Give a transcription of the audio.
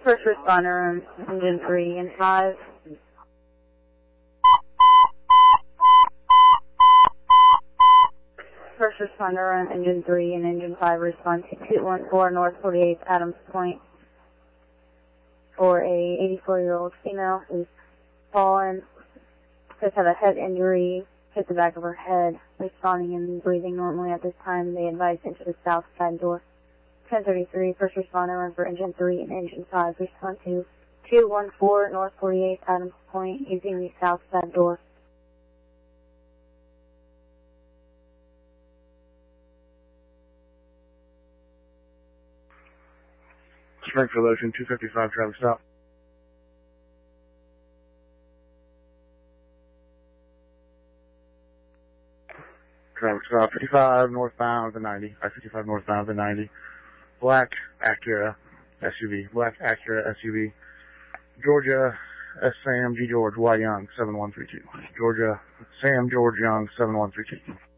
First responder on engine 3 and 5. First responder on engine 3 and engine 5 respond to 214 North 48th Adams Point for a 84-year-old female who's fallen, has had a head injury, hit the back of her head, responding and breathing normally at this time. They advise into the south side door. 1033, first responder run for engine 3 and engine 5 respond to 214 North 48th Adams Point using the south side door. Springfield Ocean 255, traffic stop. Traffic stop 55 northbound the 90. I-55 northbound the 90. Black Acura SUV. Black Acura SUV. Georgia S. Sam G. George Y. Young 7132. Georgia Sam George Young 7132.